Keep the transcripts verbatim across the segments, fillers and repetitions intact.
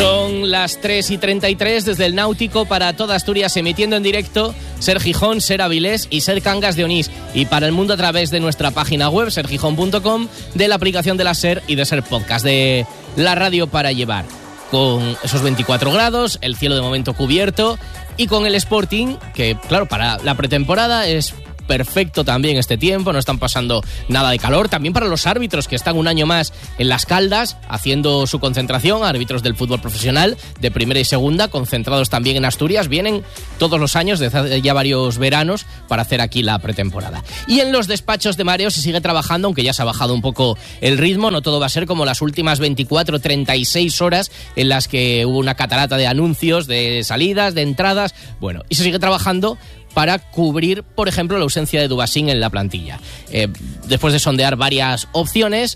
Son las tres y treinta y tres desde el Náutico para toda Asturias, emitiendo en directo Ser Gijón, Ser Avilés y Ser Cangas de Onís. Y para el mundo a través de nuestra página web, ser gijón punto com, de la aplicación de la Ser y de Ser Podcast, de la radio para llevar. Con esos veinticuatro grados, el cielo de momento cubierto y con el Sporting, que claro, para la pretemporada es perfecto también este tiempo, no están pasando nada de calor. También para los árbitros que están un año más en Las Caldas haciendo su concentración, árbitros del fútbol profesional de primera y segunda, concentrados también en Asturias, vienen todos los años desde ya varios veranos para hacer aquí la pretemporada. Y en los despachos de mareo se sigue trabajando, aunque ya se ha bajado un poco el ritmo, no todo va a ser como las últimas veinticuatro, treinta y seis horas en las que hubo una catarata de anuncios, de salidas, de entradas, bueno, y se sigue trabajando para cubrir, por ejemplo, la ausencia de Dubasín en la plantilla. Eh, después de sondear varias opciones,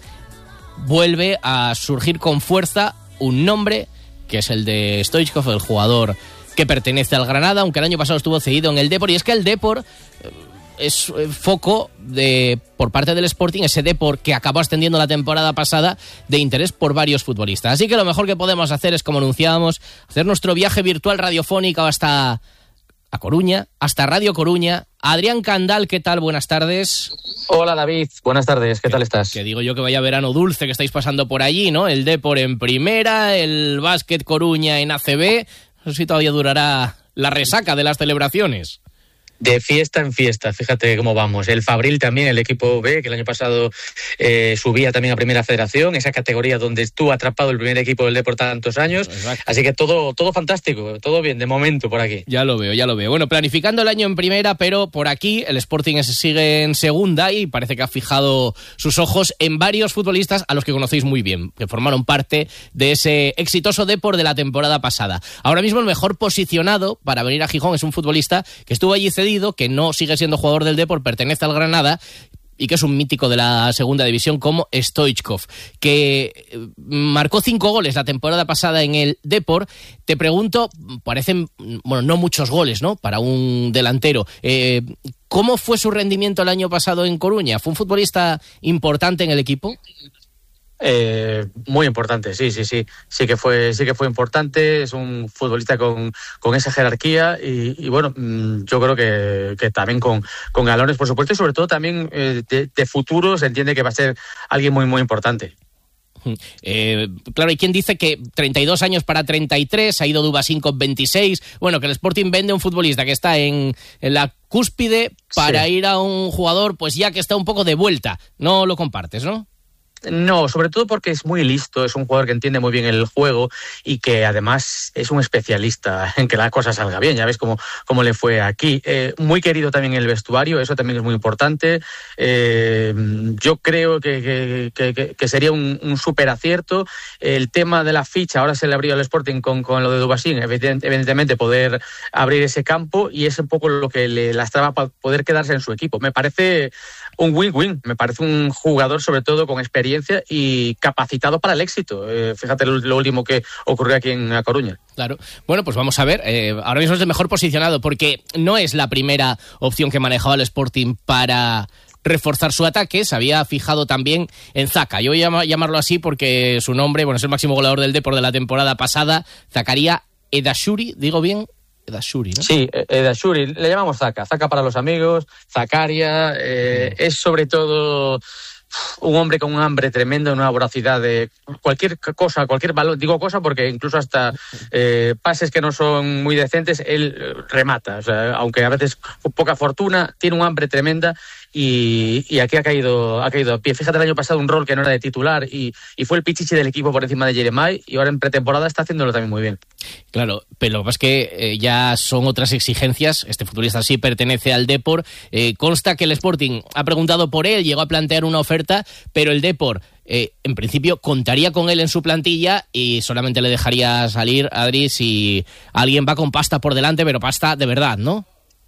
vuelve a surgir con fuerza un nombre, que es el de Stoichkov, el jugador que pertenece al Granada, aunque el año pasado estuvo cedido en el Depor, y es que el Depor eh, es eh, foco de por parte del Sporting, ese Depor que acabó ascendiendo la temporada pasada, de interés por varios futbolistas. Así que lo mejor que podemos hacer es, como anunciábamos, hacer nuestro viaje virtual radiofónico hasta a Coruña, hasta Radio Coruña. Adrián Candal, ¿qué tal? Buenas tardes. Hola David, buenas tardes, ¿qué tal estás? Que digo yo que vaya verano dulce que estáis pasando por allí, ¿no? El Depor en primera, el Básquet Coruña en A C B. No sé si todavía durará la resaca de las celebraciones. De fiesta en fiesta, fíjate cómo vamos. El Fabril también, el equipo B, que el año pasado eh, subía también a Primera Federación, esa categoría donde estuvo atrapado el primer equipo del D por tantos años. Exacto. Así que todo, todo fantástico, todo bien de momento por aquí. Ya lo veo, ya lo veo. Bueno, planificando el año en primera, pero por aquí el Sporting sigue en segunda y parece que ha fijado sus ojos en varios futbolistas a los que conocéis muy bien, que formaron parte de ese exitoso Depor de la temporada pasada. Ahora mismo el mejor posicionado para venir a Gijón es un futbolista que estuvo allí cedido, que no sigue siendo jugador del Depor, pertenece al Granada y que es un mítico de la segunda división como Stoichkov, que marcó cinco goles la temporada pasada en el Depor. Te pregunto, parecen, bueno, no muchos goles, ¿no?, para un delantero. Eh, ¿Cómo fue su rendimiento el año pasado en Coruña? ¿Fue un futbolista importante en el equipo? Eh, muy importante, sí, sí, sí, sí que fue, sí que fue importante. Es un futbolista con, con esa jerarquía y, y bueno, yo creo que, que también con, con galones, por supuesto, y sobre todo también eh, de, de futuro se entiende que va a ser alguien muy, muy importante. Eh, claro, hay quien dice que treinta y dos años para treinta y tres, ha ido Dubasín con veintiséis. Bueno, que el Sporting vende un futbolista que está en, en la cúspide para sí. ir a un jugador, pues ya que está un poco de vuelta. No lo compartes, ¿no? No, sobre todo porque es muy listo, es un jugador que entiende muy bien el juego y que además es un especialista en que la cosa salga bien. Ya ves cómo, cómo le fue aquí. Eh, muy querido también en el vestuario, eso también es muy importante. Eh, yo creo que, que, que, que sería un, un súper acierto. El tema de la ficha, ahora se le abrió al Sporting con, con lo de Dubasín, evidentemente poder abrir ese campo, y es un poco lo que le lastraba para poder quedarse en su equipo. Me parece un win-win, me parece un jugador sobre todo con experiencia y capacitado para el éxito. Eh, fíjate lo, lo último que ocurrió aquí en A Coruña. Claro. Bueno, pues vamos a ver. Eh, ahora mismo es el mejor posicionado porque no es la primera opción que manejaba el Sporting para reforzar su ataque. Se había fijado también en Zaka. Yo voy a llamarlo así porque su nombre, bueno, es el máximo goleador del Depor de la temporada pasada, Zakaria Edashuri, ¿digo bien? Edashuri, ¿no? Sí, Edashuri, le llamamos Zaka, Zaka para los amigos, Zakaria, eh, mm. es sobre todo un hombre con un hambre tremendo, una voracidad de cualquier cosa, cualquier balón, digo cosa porque incluso hasta eh, pases que no son muy decentes, él remata, o sea, aunque a veces con poca fortuna, tiene un hambre tremenda. Y, y aquí ha caído ha caído a pie. Fíjate, el año pasado un rol que no era de titular y, y fue el pichichi del equipo por encima de Jeremai, y ahora en pretemporada está haciéndolo también muy bien. Claro, pero lo que pasa es que eh, ya son otras exigencias. Este futbolista sí pertenece al Depor. Eh, consta que el Sporting ha preguntado por él, llegó a plantear una oferta, pero el Depor eh, en principio contaría con él en su plantilla y solamente le dejaría salir, Adri, si alguien va con pasta por delante, pero pasta de verdad, ¿no?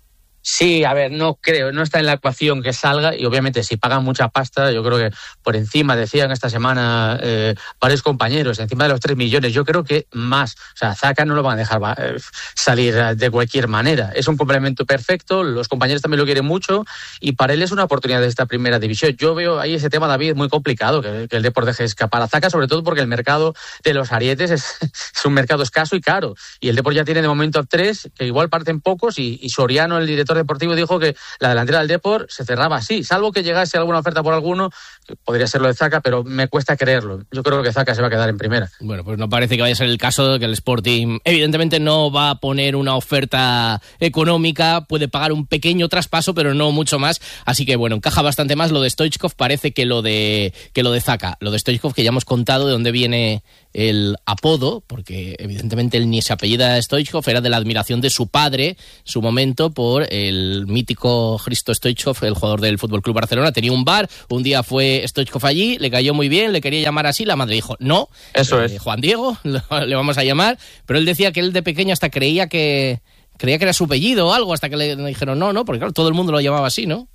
Sí, a ver, no creo, no está en la ecuación que salga y obviamente si pagan mucha pasta, yo creo que por encima, decían esta semana eh, varios compañeros, encima de los tres millones, yo creo que más. O sea, Zaka no lo van a dejar eh, salir de cualquier manera. Es un complemento perfecto, los compañeros también lo quieren mucho y para él es una oportunidad de esta primera división. Yo veo ahí ese tema, David, muy complicado, que, que el Depor deje escapar a Zaka, sobre todo porque el mercado de los arietes es, es un mercado escaso y caro. Y el Depor ya tiene de momento a tres, que igual parten pocos, y, y Soriano, el director deportivo, dijo que la delantera del Depor se cerraba así, salvo que llegase alguna oferta por alguno, que podría ser lo de Zaka, pero me cuesta creerlo. Yo creo que Zaka se va a quedar en primera. Bueno, pues no parece que vaya a ser el caso de que el Sporting evidentemente no va a poner una oferta económica, puede pagar un pequeño traspaso, pero no mucho más, así que bueno, encaja bastante más lo de Stoichkov parece que lo de que lo de Zaka, lo de Stoichkov que ya hemos contado de dónde viene el apodo, porque evidentemente él ni se apellida Stoichkov, era de la admiración de su padre, en su momento, por el mítico Hristo Stoichkov, el jugador del Fútbol Club Barcelona. Tenía un bar, un día fue Stoichkov allí, le cayó muy bien, le quería llamar así, la madre dijo, no, eso eh, es. Juan Diego, le vamos a llamar, pero él decía que él de pequeño hasta creía que creía que era su apellido o algo, hasta que le dijeron no, no, porque claro, todo el mundo lo llamaba así, ¿no?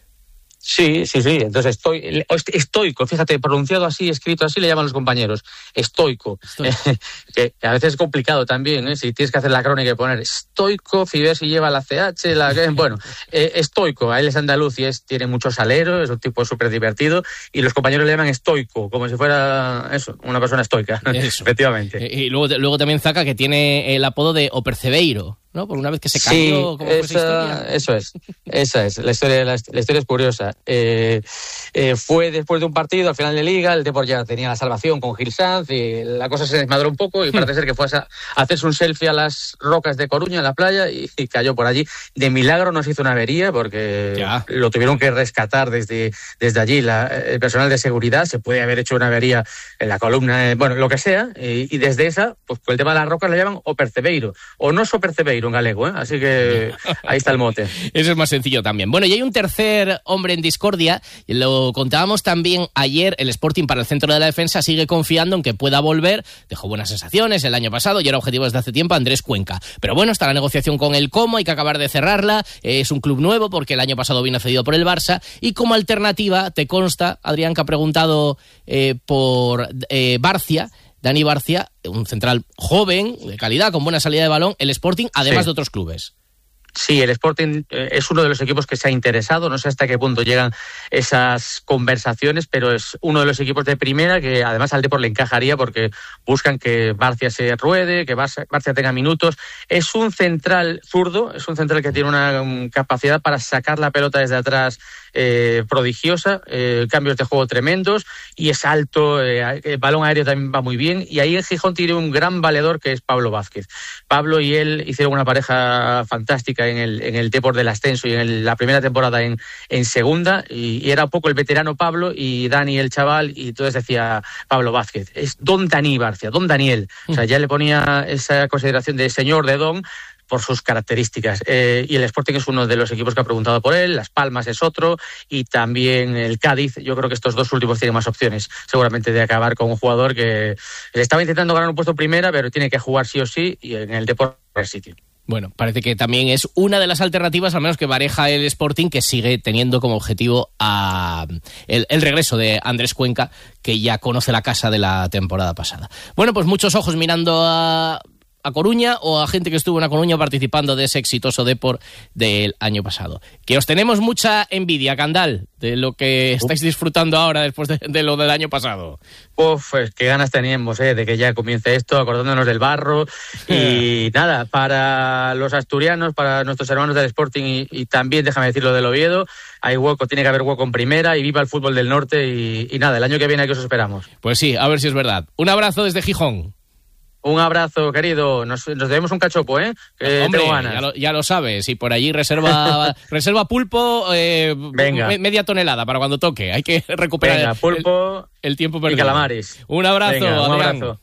Sí, sí, sí. Entonces, estoy, estoico, fíjate, pronunciado así, escrito así, le llaman los compañeros. Estoico. estoico. Eh, que a veces es complicado también, ¿eh? Si tienes que hacer la crónica y poner estoico, y ver si lleva la ce hache, la... bueno, eh, estoico. A él es andaluz y es, tiene mucho salero, es un tipo súper divertido, y los compañeros le llaman estoico, como si fuera, eso, una persona estoica. Eso. Efectivamente. Y luego, luego también Zaka, que tiene el apodo de O Percebeiro, ¿no? Por una vez que se cayó, sí, ¿cómo fue esa, esa historia? Eso es, esa es, la historia, la, la historia es curiosa. Eh, eh, fue después de un partido, al final de Liga, el Depor ya tenía la salvación con Gil Sanz y la cosa se desmadró un poco y parece ser que fue a, a hacerse un selfie a las rocas de Coruña, en la playa, y, y cayó por allí. De milagro no se hizo una avería porque ya. Lo tuvieron que rescatar desde, desde allí. La, el personal de seguridad, se puede haber hecho una avería en la columna, eh, bueno, lo que sea, y, y desde esa, pues el tema de las rocas le llaman O Percebeiro, o no So Percebeiro en galego, ¿eh? Así que ahí está el mote. Eso es más sencillo también. Bueno, y hay un tercer hombre en discordia, y lo contábamos también ayer, el Sporting para el centro de la defensa sigue confiando en que pueda volver, dejó buenas sensaciones el año pasado y era objetivo desde hace tiempo Andrés Cuenca. Pero bueno, está la negociación con el Como, hay que acabar de cerrarla, es un club nuevo porque el año pasado vino cedido por el Barça, y como alternativa, te consta, Adrián, que ha preguntado eh, por eh, Barcia, Dani Barcia, un central joven, de calidad, con buena salida de balón, el Sporting, además sí. de otros clubes. Sí, el Sporting es uno de los equipos que se ha interesado, no sé hasta qué punto llegan esas conversaciones, pero es uno de los equipos de primera que además al Depor le encajaría porque buscan que Barcia se ruede, que Barcia tenga minutos. Es un central zurdo, es un central que tiene una capacidad para sacar la pelota desde atrás eh, prodigiosa, eh, cambios de juego tremendos, y es alto, eh, el balón aéreo también va muy bien, y ahí en Gijón tiene un gran valedor que es Pablo Vázquez. Pablo y él hicieron una pareja fantástica en el, en el Depor del ascenso y en el, la primera temporada en, en segunda, y, y era un poco el veterano Pablo y Dani el chaval, y entonces decía Pablo Vázquez, es Don Dani Barcia, Don Daniel, o sea, ya le ponía esa consideración de señor de Don por sus características. Eh, y el Sporting es uno de los equipos que ha preguntado por él, Las Palmas es otro, y también el Cádiz. Yo creo que estos dos últimos tienen más opciones, seguramente, de acabar con un jugador que le estaba intentando ganar un puesto primera, pero tiene que jugar sí o sí, y en el Deportes sitio. Bueno, parece que también es una de las alternativas, al menos que maneja el Sporting, que sigue teniendo como objetivo a el, el regreso de Andrés Cuenca, que ya conoce la casa de la temporada pasada. Bueno, pues muchos ojos mirando a... a Coruña, o a gente que estuvo en A Coruña participando de ese exitoso Depor del año pasado. Que os tenemos mucha envidia, Candal, de lo que estáis disfrutando ahora después de, de lo del año pasado. Uf, pues qué ganas teníamos, ¿eh? De que ya comience esto, acordándonos del barro. Y nada, para los asturianos, para nuestros hermanos del Sporting, y, y también, déjame decirlo, del Oviedo, hay hueco, tiene que haber hueco en primera, y viva el fútbol del norte, y, y nada, el año que viene aquí os esperamos. Pues sí, a ver si es verdad. Un abrazo desde Gijón. Un abrazo, querido. Nos, nos debemos un cachopo, ¿eh? Que Hombre, tengo ganas. Ya lo, ya lo sabes. Y por allí reserva reserva pulpo, eh, Venga. Me, media tonelada para cuando toque. Hay que recuperar Venga, pulpo el, el tiempo perdido. Y calamares. Un abrazo, Venga, un Adrián. abrazo.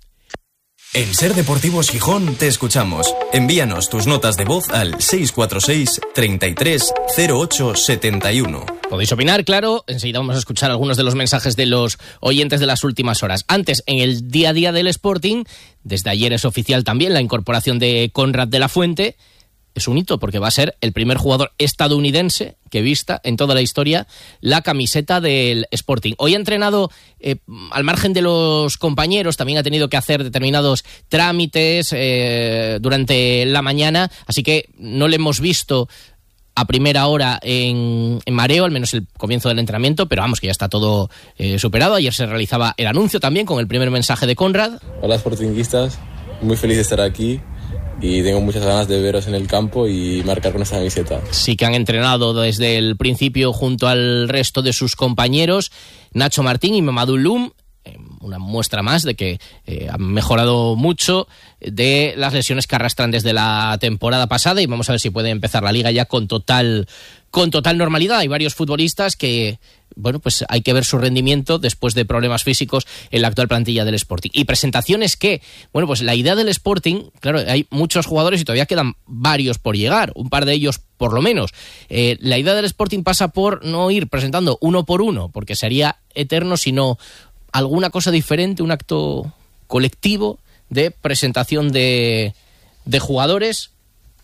En Ser Deportivos Gijón te escuchamos. Envíanos tus notas de voz al seis cuatro seis, treinta y tres, cero ocho setenta y uno. Podéis opinar, claro. Enseguida vamos a escuchar algunos de los mensajes de los oyentes de las últimas horas. Antes, en el día a día del Sporting, desde ayer es oficial también la incorporación de Conrad de la Fuente. es un hito porque va a ser el primer jugador estadounidense que vista en toda la historia la camiseta del Sporting. Hoy ha entrenado, eh, al margen de los compañeros, también ha tenido que hacer determinados trámites eh, durante la mañana, así que no le hemos visto a primera hora en, en mareo, al menos el comienzo del entrenamiento, pero vamos, que ya está todo eh, superado. Ayer se realizaba el anuncio también con el primer mensaje de Conrad. Hola, sportinguistas, muy feliz de estar aquí y tengo muchas ganas de veros en el campo y marcar con esta camiseta. Sí que han entrenado desde el principio junto al resto de sus compañeros, Nacho Martín y Mamadou Loum, una muestra más de que eh, han mejorado mucho de las lesiones que arrastran desde la temporada pasada, y vamos a ver si puede empezar la liga ya con total, con total normalidad. Hay varios futbolistas que, bueno, pues hay que ver su rendimiento después de problemas físicos en la actual plantilla del Sporting. Y presentaciones que, bueno, pues la idea del Sporting, claro, hay muchos jugadores y todavía quedan varios por llegar, un par de ellos por lo menos. Eh, la idea del Sporting pasa por no ir presentando uno por uno, porque sería eterno, sino alguna cosa diferente, un acto colectivo de presentación de, de jugadores,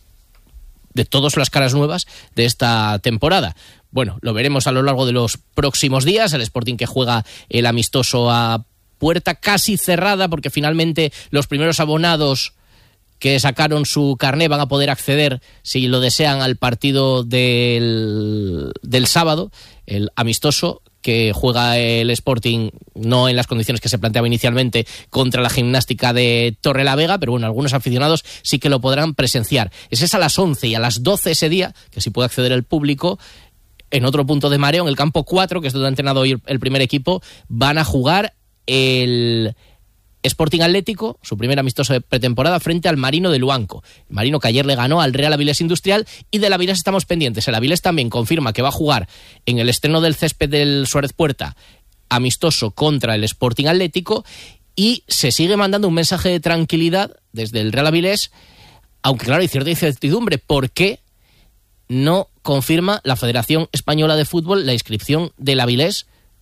de todas las caras nuevas de esta temporada. Bueno, lo veremos a lo largo de los próximos días. El Sporting que juega el amistoso a puerta casi cerrada, porque finalmente los primeros abonados que sacaron su carné van a poder acceder, si lo desean, al partido del, del sábado, el amistoso que juega el Sporting, no en las condiciones que se planteaba inicialmente, contra la Gimnástica de Torrelavega, pero bueno, algunos aficionados sí que lo podrán presenciar. Ese es a las once, y a las doce ese día, que sí puede acceder el público, en otro punto de mareo, en el campo cuatro, que es donde ha entrenado hoy el primer equipo, van a jugar el Sporting Atlético, su primer amistoso de pretemporada, frente al Marino de Luanco. El Marino que ayer le ganó al Real Avilés Industrial, y del Avilés estamos pendientes. El Avilés también confirma que va a jugar en el estreno del césped del Suárez Puerta, amistoso contra el Sporting Atlético, y se sigue mandando un mensaje de tranquilidad desde el Real Avilés, aunque claro, hay cierta incertidumbre. ¿Por qué no confirma la Federación Española de Fútbol la inscripción del Avilés,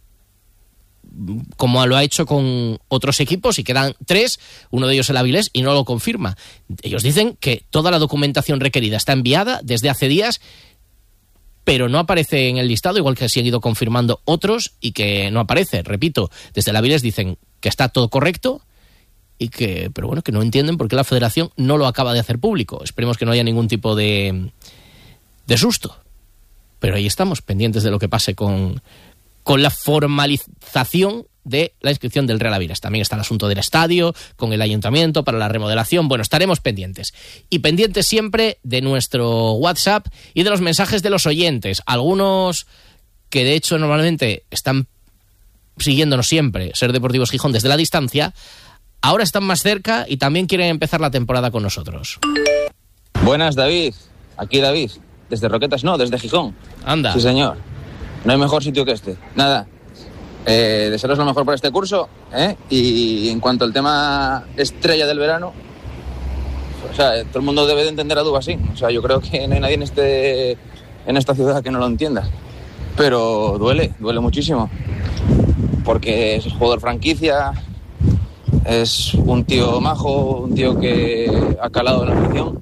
como lo ha hecho con otros equipos, y quedan tres, uno de ellos el Avilés, y no lo confirma? Ellos dicen que toda la documentación requerida está enviada desde hace días, pero no aparece en el listado, igual que se han ido confirmando otros, y que no aparece. Repito, desde el Avilés dicen que está todo correcto, y que, pero bueno, que no entienden por qué la Federación no lo acaba de hacer público. Esperemos que no haya ningún tipo de, de susto. Pero ahí estamos, pendientes de lo que pase con... con la formalización de la inscripción del Real Avilés. También está el asunto del estadio, con el ayuntamiento para la remodelación. Bueno, estaremos pendientes. Y pendientes siempre de nuestro WhatsApp y de los mensajes de los oyentes. Algunos que de hecho normalmente están siguiéndonos siempre, Ser Deportivos Gijón, desde la distancia, ahora están más cerca y también quieren empezar la temporada con nosotros. Buenas, David. Aquí David. Desde Roquetas, no, desde Gijón. Anda. Sí, señor. No hay mejor sitio que este. Nada, eh, desearos lo mejor para este curso, ¿eh? Y en cuanto al tema estrella del verano, o sea, todo el mundo debe de entender a Duba así. O sea, yo creo que no hay nadie en, este, en esta ciudad que no lo entienda. Pero duele, duele muchísimo. Porque es jugador franquicia, es un tío majo, un tío que ha calado en la afición.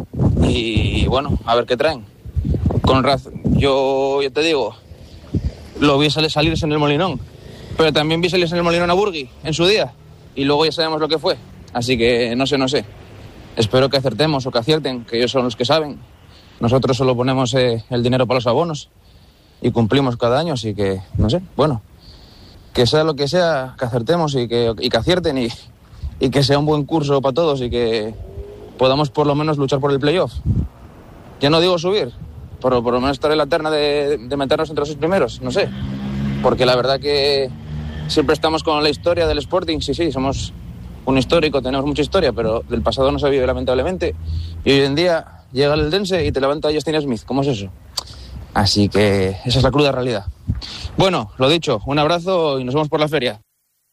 Y bueno, a ver qué traen. Con razón, yo, yo te digo... Lo vi salirse en el Molinón, pero también vi salirse en el Molinón a Burgui en su día, y luego ya sabemos lo que fue. Así que no sé, no sé. Espero que acertemos o que acierten, que ellos son los que saben. Nosotros solo ponemos eh, el dinero para los abonos y cumplimos cada año, así que no sé. Bueno, que sea lo que sea, que acertemos y que, y que acierten y, y que sea un buen curso para todos y que podamos por lo menos luchar por el playoff. Ya no digo subir, Por, por lo menos estar en la terna de, de meternos entre los seis primeros, no sé. Porque la verdad que siempre estamos con la historia del Sporting. Sí, sí, somos un histórico, tenemos mucha historia, pero del pasado no se ha vivido, lamentablemente. Y hoy en día llega el Eldense y te levanta Justin Smith. ¿Cómo es eso? Así que esa es la cruda realidad. Bueno, lo dicho, un abrazo y nos vemos por la feria.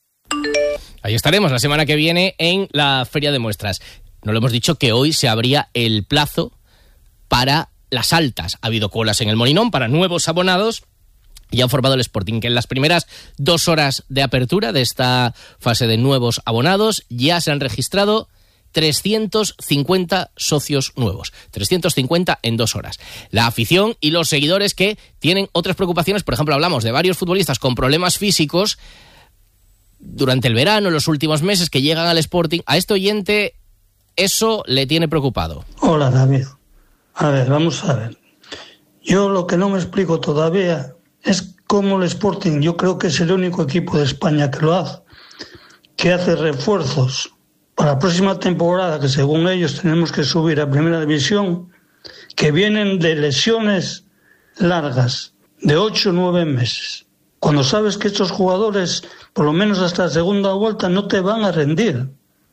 Ahí estaremos la semana que viene en la Feria de Muestras. No lo hemos dicho que hoy se abría el plazo para las altas. Ha habido colas en el Molinón para nuevos abonados y ha informado el Sporting que en las primeras dos horas de apertura de esta fase de nuevos abonados ya se han registrado trescientos cincuenta socios nuevos. trescientos cincuenta en dos horas. La afición y los seguidores que tienen otras preocupaciones, por ejemplo, hablamos de varios futbolistas con problemas físicos durante el verano, en los últimos meses, que llegan al Sporting. A este oyente eso le tiene preocupado. Hola, David. A ver, vamos a ver. Yo lo que no me explico todavía es cómo el Sporting, yo creo que es el único equipo de España que lo hace, que hace refuerzos para la próxima temporada, que según ellos tenemos que subir a Primera División, que vienen de lesiones largas, de ocho o nueve meses. Cuando sabes que estos jugadores, por lo menos hasta la segunda vuelta, no te van a rendir.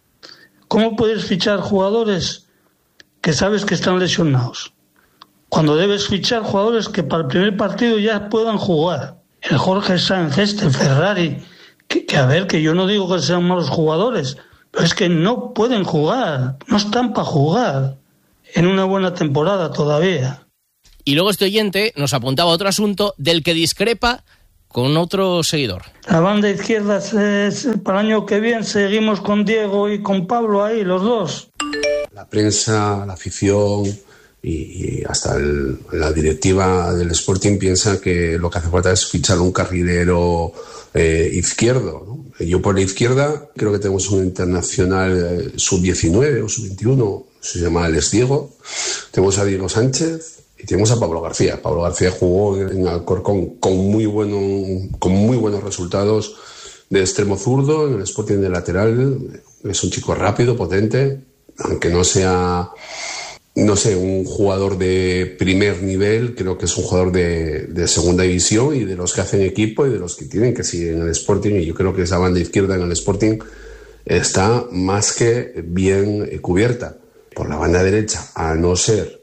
¿Cómo puedes fichar jugadores que sabes que están lesionados, cuando debes fichar jugadores que para el primer partido ya puedan jugar? El Jorge Sáenz, este, el Ferrari, que, que a ver, que yo no digo que sean malos jugadores, pero es que no pueden jugar, no están para jugar en una buena temporada todavía. Y luego este oyente nos apuntaba a otro asunto del que discrepa con otro seguidor. La banda izquierda, es, para el año que viene seguimos con Diego y con Pablo ahí, los dos. La prensa, la afición y, y hasta el, la directiva del Sporting piensa que lo que hace falta es fichar un carrilero eh, izquierdo, ¿no? Yo por la izquierda creo que tenemos un internacional eh, sub diecinueve o sub veintiuno, se llama Alex Diego. Tenemos a Diego Sánchez y tenemos a Pablo García. Pablo García jugó en Alcorcón con muy, bueno, con muy buenos resultados de extremo zurdo, en el Sporting de lateral. Es un chico rápido, potente, aunque no sea, no sé, un jugador de primer nivel, creo que es un jugador de, de segunda división y de los que hacen equipo y de los que tienen que seguir en el Sporting. Y yo creo que esa banda izquierda en el Sporting está más que bien cubierta. Por la banda derecha, a no ser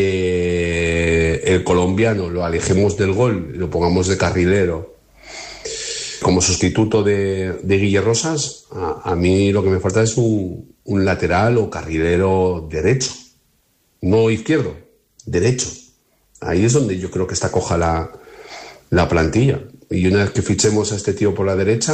que el colombiano lo alejemos del gol y lo pongamos de carrilero como sustituto de, de Guille Rosas, a, a mí lo que me falta es un, un lateral o carrilero derecho, no izquierdo, derecho. Ahí es donde yo creo que está coja la, la plantilla. Y una vez que fichemos a este tío por la derecha,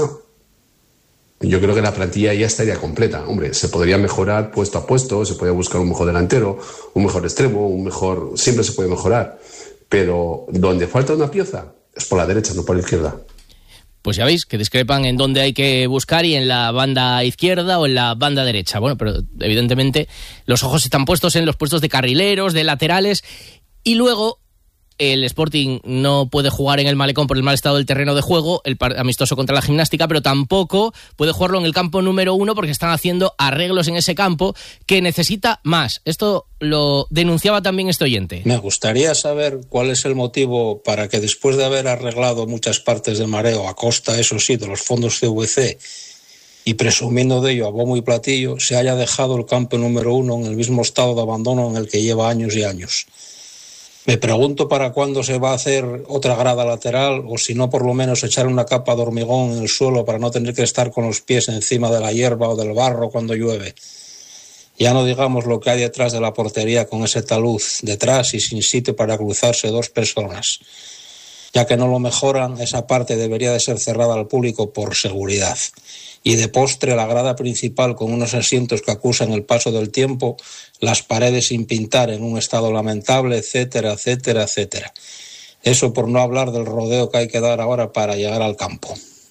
yo creo que la plantilla ya estaría completa. Hombre, se podría mejorar puesto a puesto, se podría buscar un mejor delantero, un mejor extremo, un mejor... Siempre se puede mejorar. Pero donde falta una pieza es por la derecha, no por la izquierda. Pues ya veis que discrepan en dónde hay que buscar y en la banda izquierda o en la banda derecha. Bueno, pero evidentemente los ojos están puestos en los puestos de carrileros, de laterales, y luego el Sporting no puede jugar en el Malecón por el mal estado del terreno de juego, el amistoso contra la Gimnástica, pero tampoco puede jugarlo en el campo número uno porque están haciendo arreglos en ese campo que necesita más. Esto lo denunciaba también este oyente. Me gustaría saber cuál es el motivo para que después de haber arreglado muchas partes de mareo, a costa, eso sí, de los fondos C V C, y presumiendo de ello a bombo y platillo, se haya dejado el campo número uno en el mismo estado de abandono en el que lleva años y años. Me pregunto para cuándo se va a hacer otra grada lateral, o si no, por lo menos echar una capa de hormigón en el suelo para no tener que estar con los pies encima de la hierba o del barro cuando llueve. Ya no digamos lo que hay detrás de la portería, con ese talud detrás y sin sitio para cruzarse dos personas. Ya que no lo mejoran, esa parte debería de ser cerrada al público por seguridad. Y de postre, la grada principal con unos asientos que acusan el paso del tiempo, las paredes sin pintar en un estado lamentable, etcétera, etcétera, etcétera. Eso por no hablar del rodeo que hay que dar ahora para llegar al campo.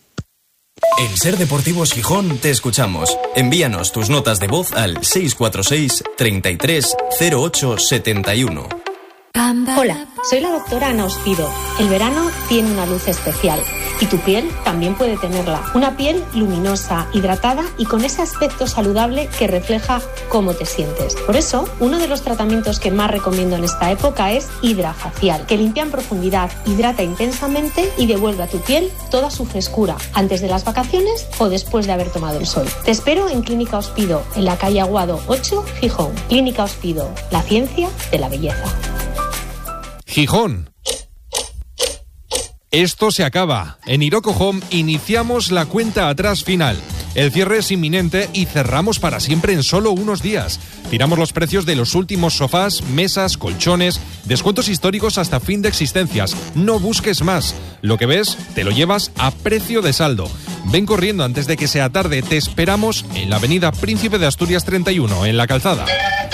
En Ser Deportivos Gijón te escuchamos. Envíanos tus notas de voz al seis cuatro seis, treinta y tres, cero ocho setenta y uno. Hola, soy la doctora Ana Ospido. El verano tiene una luz especial y tu piel también puede tenerla. Una piel luminosa, hidratada y con ese aspecto saludable que refleja cómo te sientes. Por eso, uno de los tratamientos que más recomiendo en esta época es Hidrafacial, que limpia en profundidad, hidrata intensamente y devuelve a tu piel toda su frescura antes de las vacaciones o después de haber tomado el sol. Te espero en Clínica Ospido, en la calle Aguado ocho, Gijón. Clínica Ospido, la ciencia de la belleza. Gijón. Esto se acaba. En Iroko Home iniciamos la cuenta atrás final. El cierre es inminente y cerramos para siempre en solo unos días. Tiramos los precios de los últimos sofás, mesas, colchones, descuentos históricos hasta fin de existencias. No busques más. Lo que ves, te lo llevas a precio de saldo. Ven corriendo antes de que sea tarde. Te esperamos en la avenida Príncipe de Asturias treinta y uno, en La Calzada.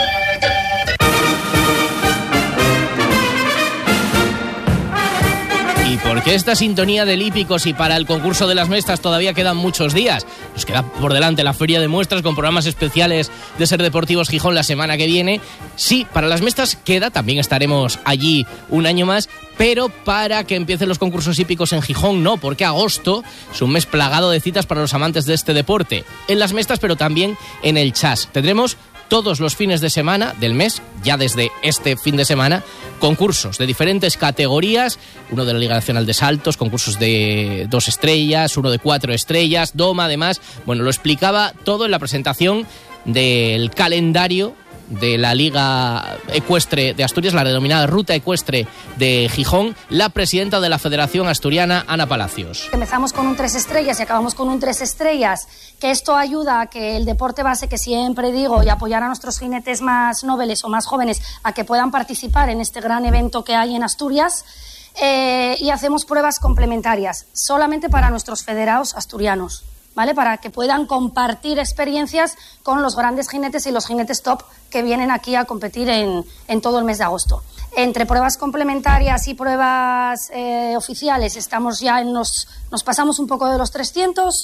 ¿Y por qué esta sintonía del hípicos y para el concurso de las mestas todavía quedan muchos días? Nos queda por delante la feria de muestras con programas especiales de Ser Deportivos Gijón la semana que viene. Sí, para las mestas queda, también estaremos allí un año más, pero para que empiecen los concursos hípicos en Gijón no, porque agosto es un mes plagado de citas para los amantes de este deporte. En las mestas, pero también en el chas. Tendremos todos los fines de semana del mes, ya desde este fin de semana, concursos de diferentes categorías, uno de la Liga Nacional de Saltos, concursos de dos estrellas, uno de cuatro estrellas, doma además. Bueno, lo explicaba todo en la presentación del calendario de la Liga Ecuestre de Asturias, la denominada Ruta Ecuestre de Gijón, la presidenta de la Federación Asturiana, Ana Palacios. Empezamos con un tres estrellas y acabamos con un tres estrellas, que esto ayuda a que el deporte base, que siempre digo, y apoyar a nuestros jinetes más nobles o más jóvenes a que puedan participar en este gran evento que hay en Asturias. Eh, y hacemos pruebas complementarias, solamente para nuestros federados asturianos, ¿vale? Para que puedan compartir experiencias con los grandes jinetes y los jinetes top que vienen aquí a competir en, en todo el mes de agosto. Entre pruebas complementarias y pruebas eh, oficiales estamos ya en los... nos pasamos un poco de los trescientos.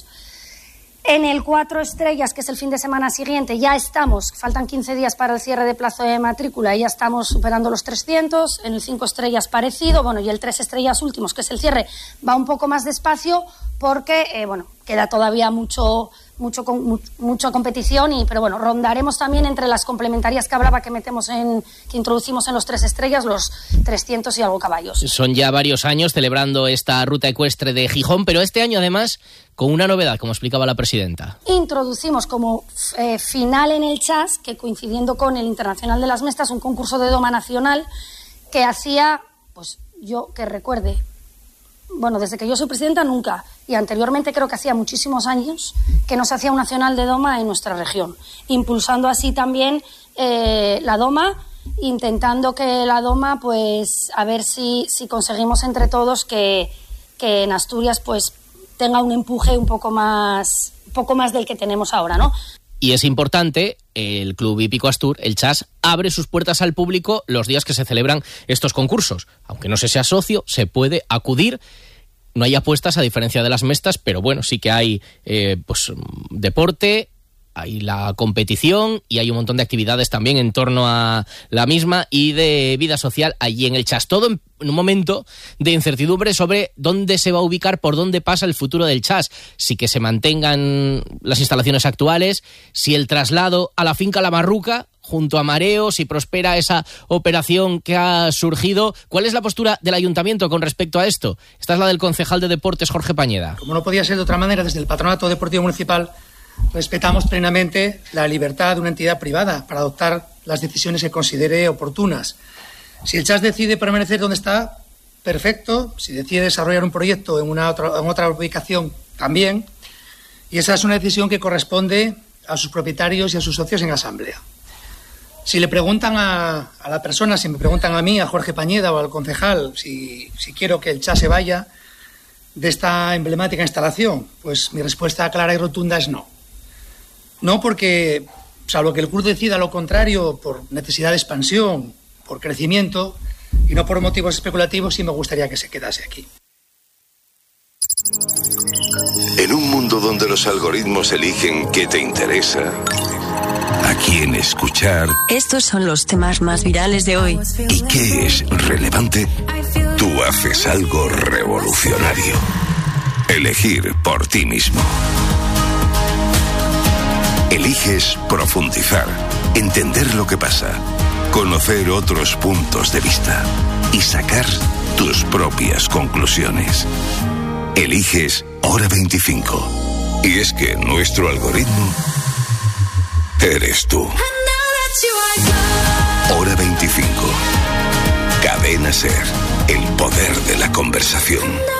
En el cuatro estrellas, que es el fin de semana siguiente, ya estamos, faltan quince días para el cierre de plazo de matrícula y ya estamos superando los trescientos. En el cinco estrellas parecido, bueno, y el tres estrellas últimos, que es el cierre, va un poco más despacio porque, eh, bueno, queda todavía mucho, mucho, mucha competición, y, pero bueno, rondaremos también entre las complementarias que hablaba que metemos en, que introducimos en los tres estrellas, los trescientos y algo caballos. Son ya varios años celebrando esta ruta ecuestre de Gijón, pero este año además con una novedad, como explicaba la presidenta. Introducimos como eh, final en el chas, que coincidiendo con el Internacional de las Mestas, un concurso de doma nacional que hacía, pues yo que recuerde, bueno, desde que yo soy presidenta nunca, y anteriormente creo que hacía muchísimos años que no se hacía un nacional de doma en nuestra región, impulsando así también eh, la doma, intentando que la doma, pues a ver si, si conseguimos entre todos que, que en Asturias pues tenga un empuje un poco más, un poco más del que tenemos ahora, ¿no? Y es importante, el Club Hípico Astur, el chas, abre sus puertas al público los días que se celebran estos concursos. Aunque no se sea socio, se puede acudir. No hay apuestas a diferencia de las mestas, pero bueno, sí que hay eh, pues deporte, hay la competición y hay un montón de actividades también en torno a la misma y de vida social allí en el chas. Todo en un momento de incertidumbre sobre dónde se va a ubicar, por dónde pasa el futuro del chas. Si que se mantengan las instalaciones actuales, si el traslado a la finca La Marruca junto a Mareo, si prospera esa operación que ha surgido. ¿Cuál es la postura del ayuntamiento con respecto a esto? Esta es la del concejal de Deportes, Jorge Pañeda. Como no podía ser de otra manera, desde el Patronato Deportivo Municipal respetamos plenamente la libertad de una entidad privada para adoptar las decisiones que considere oportunas. Si el chas decide permanecer donde está, perfecto. Si decide desarrollar un proyecto en, una otra, en otra ubicación, también. Y esa es una decisión que corresponde a sus propietarios y a sus socios en asamblea. Si le preguntan a, a la persona, si me preguntan a mí, a Jorge Pañeda o al concejal, si, si quiero que el chas se vaya de esta emblemática instalación, pues mi respuesta clara y rotunda es no. No porque, salvo que el club decida lo contrario por necesidad de expansión, por crecimiento y no por motivos especulativos, sí me gustaría que se quedase aquí. En un mundo donde los algoritmos eligen qué te interesa, a quién escuchar, estos son los temas más virales de hoy. ¿Y qué es relevante? Tú haces algo revolucionario. Elegir por ti mismo. Eliges profundizar, entender lo que pasa, conocer otros puntos de vista y sacar tus propias conclusiones. Eliges Hora veinticinco. Y es que nuestro algoritmo eres tú. Hora veinticinco. Cadena Ser. El poder de la conversación.